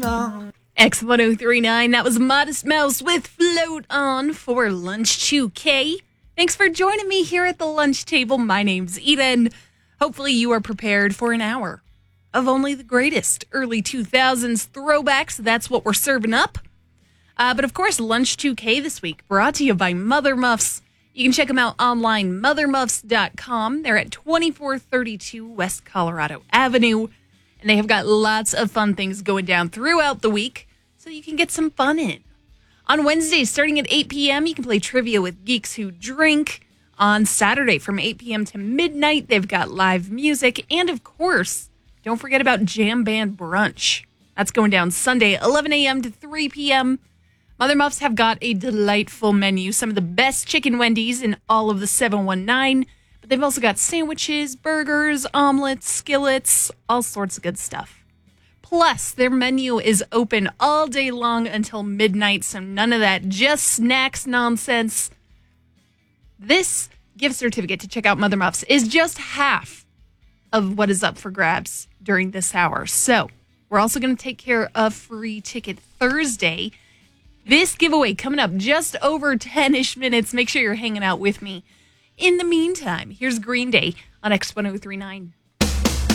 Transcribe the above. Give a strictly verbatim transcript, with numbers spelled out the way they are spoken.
long. X ten thirty-nine, that was Modest Mouse with Float On for Lunch two K. Thanks for joining me here at the lunch table. My name's Eden. Hopefully you are prepared for an hour of only the greatest early two thousands throwbacks. That's what we're serving up. Uh, but of course, Lunch two K this week, brought to you by Mother Muffs. You can check them out online, mother muffs dot com. They're at twenty-four thirty-two West Colorado Avenue. And they have got lots of fun things going down throughout the week, so you can get some fun in. On Wednesdays, starting at eight p.m., you can play trivia with Geeks Who Drink. On Saturday, from eight p.m. to midnight, they've got live music. And, of course, don't forget about Jam Band Brunch. That's going down Sunday, eleven a.m. to three p.m. Mother Muffs have got a delightful menu, some of the best chicken Wendy's in all of the seven one nine. But they've also got sandwiches, burgers, omelets, skillets, all sorts of good stuff. Plus, their menu is open all day long until midnight, so none of that just snacks nonsense. This gift certificate to check out Mother Muffs is just half of what is up for grabs during this hour. So, we're also going to take care of Free Ticket Thursday. This giveaway coming up just over ten-ish minutes. Make sure you're hanging out with me. In the meantime, here's Green Day on X ten thirty-nine.